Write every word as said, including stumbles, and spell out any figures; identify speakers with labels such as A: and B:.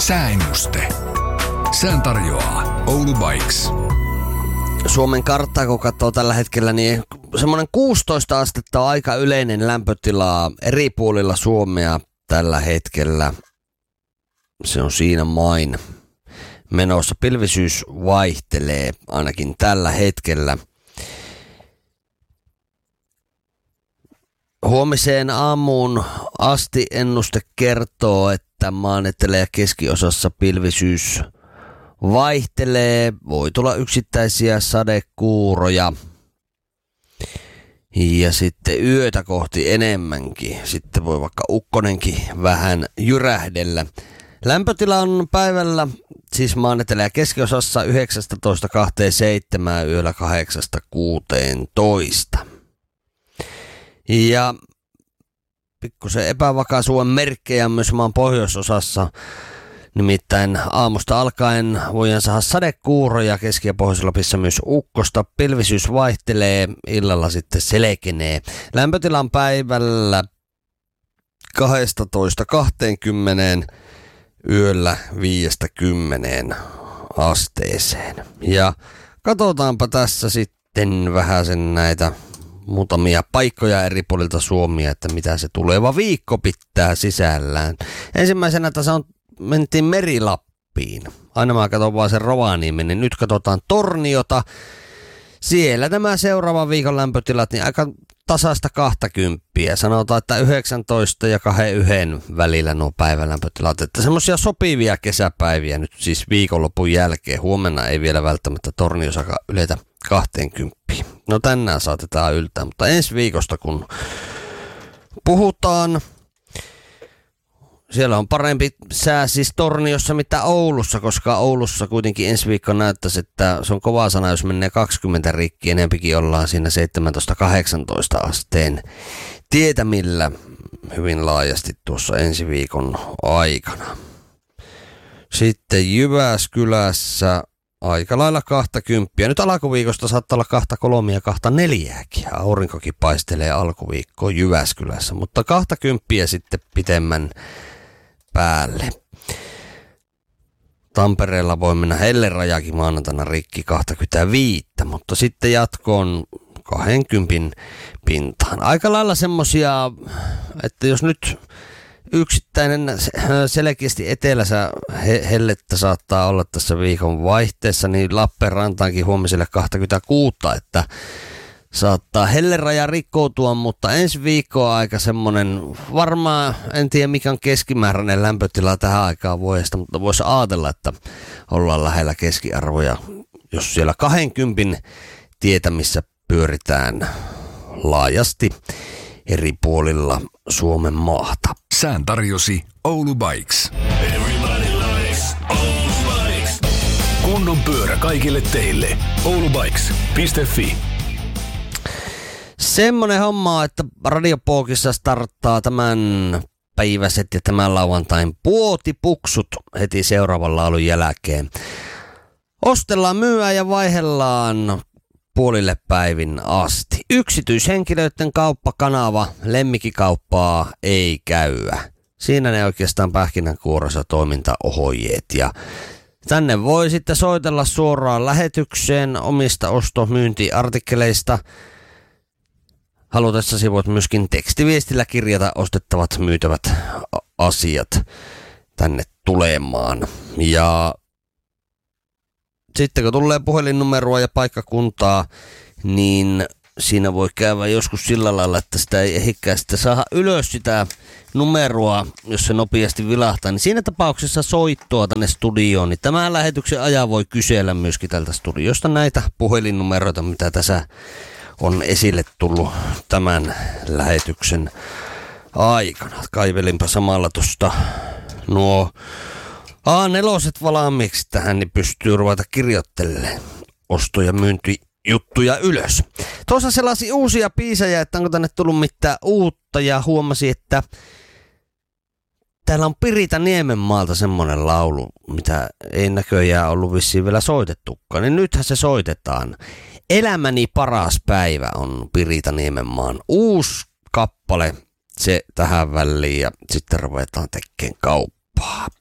A: Sääennuste. Sään tarjoaa Oulu Bikes.
B: Suomen karttaa, kun katsoo tällä hetkellä, niin semmoinen kuusitoista astetta on aika yleinen lämpötila eri puolilla Suomea tällä hetkellä. Se on siinä main menossa. Pilvisyys vaihtelee ainakin tällä hetkellä. Huomiseen aamuun asti ennuste kertoo, että maan etelä- ja keskiosassa pilvisyys vaihtelee. Voi tulla yksittäisiä sadekuuroja. Ja sitten yötä kohti enemmänkin. Sitten voi vaikka ukkonenkin vähän jyrähdellä. Lämpötila on päivällä, siis maan etelä- ja keskiosassa yhdeksästoista kaksikymmentäseitsemän, yöllä kahdeksasta kuuteentoista. Ja pikkusen epävakaisuuden merkkejä myös maan pohjoisosassa. Nimittäin aamusta alkaen voidaan saada sadekuuroja, Keski- ja Pohjois-Lapissa myös ukkosta. Pilvisyys vaihtelee, illalla sitten selkenee. Lämpötilan päivällä kaksitoista kaksikymmentä, yöllä viidestä kymmeneen asteeseen. Ja katsotaanpa tässä sitten vähän sen näitä muutamia paikkoja eri puolilta Suomia, että mitä se tuleva viikko pitää sisällään. Ensimmäisenä tässä on, mentiin Merilappiin. Aina mä katson vaan sen Rovaniemen, niin nyt katsotaan Torniota. Siellä nämä seuraavan viikon lämpötilat, niin aika tasaista kaksikymmentä. Sanotaan, että yhdeksäntoista ja kaksikymmentäyksi välillä nuo päivälämpötilat. Että semmoisia sopivia kesäpäiviä nyt siis viikonlopun jälkeen. Huomenna ei vielä välttämättä Torniossa yletä kaksikymmentä. No tänään saatetaan yltää, mutta ensi viikosta kun puhutaan, siellä on parempi sää siis Torniossa mitä Oulussa, koska Oulussa kuitenkin ensi viikko näyttäisi, että se on kova sana, jos menee kaksikymmentä rikki, enempikin ollaan siinä seitsemäntoista kahdeksantoista asteen tietämillä hyvin laajasti tuossa ensi viikon aikana. Sitten Jyväskylässä aika lailla kaksikymmentä. Nyt alkuviikosta saattaa olla kahta kolmia ja kahta neljääkin. Aurinkokin paistelee alkuviikkoon Jyväskylässä, mutta kaksikymmentä sitten pitemmän päälle. Tampereella voi mennä hellerajakin maanantaina rikki kaksikymmentäviisi, mutta sitten jatkoon kaksikymmentä pintaan. Aika lailla semmosia, että jos nyt yksittäinen selkeästi etelässä hellettä saattaa olla tässä viikon vaihteessa, niin Lappeenrantaankin huomiselle kaksikymmentäkuusi, että saattaa helleraja rikkoutua, mutta ensi viikko on aika semmoinen, varmaan en tiedä mikä on keskimääräinen lämpötila tähän aikaan vuodesta, mutta voisi ajatella, että ollaan lähellä keskiarvoja, jos siellä kaksikymmentä tietämissä pyöritään laajasti eri puolilla Suomen maata.
A: Sään tarjosi Oulu Bikes. Kunnon pyörä kaikille teille. oulubikes piste fi.
B: Semmonen homma, että Radiopookissa starttaa tämän päiväset ja tämän lauantain puotipuksut heti seuraavan laulun jälkeen. Ostellaan, myyään ja vaihdellaan puolille päivin asti. Yksityishenkilöiden kauppakanava, lemmikkikauppaa ei käyä. Siinä ne oikeastaan pähkinänkuorossa toimintaohjeet. Ja tänne voi sitten soitella suoraan lähetykseen omista osto-myyntiartikkeleista. Halutessasi voit myöskin tekstiviestillä kirjata ostettavat myytävät asiat tänne tulemaan. Ja sitten kun tulee puhelinnumeroa ja paikkakuntaa, niin siinä voi käydä joskus sillä lailla, että sitä ei ehikään sitten saada ylös sitä numeroa, jos se nopeasti vilahtaa. Niin siinä tapauksessa soittoa tänne studioon, niin tämän lähetyksen ajan voi kysellä myöskin tältä studiosta näitä puhelinnumeroita, mitä tässä on esille tullut tämän lähetyksen aikana. Kaivelinpa samalla tuosta nuo A neljä valmiiksi tähän, niin pystyy ruveta kirjoittelemaan osto- ja myyntijuttuja ylös. Tuossa sellaisia uusia biisejä, että onko tänne tullut mitään uutta, ja huomasi, että täällä on Pirita Niemenmaalta semmonen laulu, mitä ei näköjään ollut vissiin vielä soitettukaan, niin nythän se soitetaan. Elämäni paras päivä on Pirita Niemenmaan uusi kappale, se tähän väliin, ja sitten ruvetaan tekemään kauppaa.